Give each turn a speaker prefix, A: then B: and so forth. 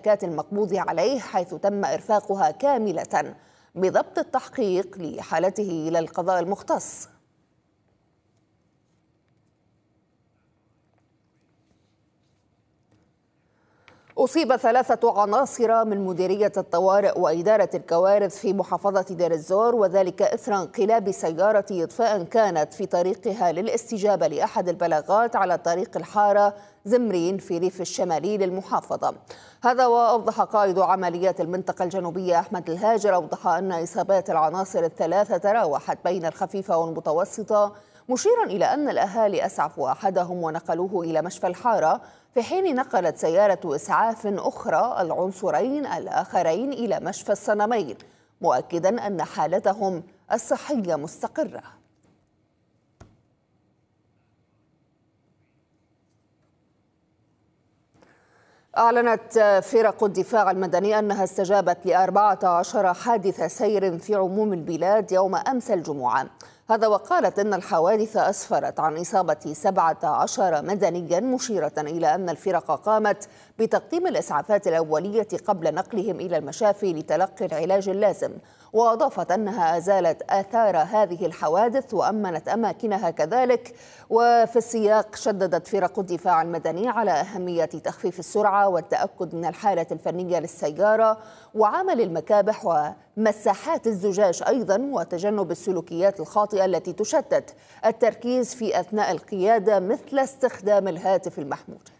A: محاكاة المقبوض عليه، حيث تم إرفاقها كاملة بضبط التحقيق لحالته إلى القضاء المختص. أصيب 3 عناصر من مديرية الطوارئ وإدارة الكوارث في محافظة دير الزور، وذلك إثر انقلاب سيارة إطفاء كانت في طريقها للاستجابة لأحد البلاغات على طريق الحارة زمرين في ريف الشمالي للمحافظة. هذا وأوضح قائد عمليات المنطقة الجنوبية أحمد الهاجر، أوضح أن إصابات العناصر الثلاثة تراوحت بين الخفيفة والمتوسطة، مشيرا إلى أن الأهالي أسعفوا أحدهم ونقلوه إلى مشفى الحارة، في حين نقلت سيارة إسعاف أخرى العنصرين الآخرين إلى مشفى الصنمين، مؤكدا أن حالتهم الصحية مستقرة. أعلنت فرق الدفاع المدني أنها استجابت ل14 حادث سير في عموم البلاد يوم أمس الجمعة. هذا وقالت إن الحوادث أسفرت عن إصابة 17 مدنيا، مشيرة إلى أن الفرق قامت بتقديم الإسعافات الأولية قبل نقلهم إلى المشافي لتلقي العلاج اللازم. وأضافت أنها أزالت آثار هذه الحوادث وأمنت أماكنها كذلك. وفي السياق شددت فرق الدفاع المدني على أهمية تخفيف السرعة والتأكد من الحالة الفنية للسيارة وعمل المكابح ومساحات الزجاج أيضا، وتجنب السلوكيات الخاطئة التي تشتت التركيز في أثناء القيادة مثل استخدام الهاتف المحمول.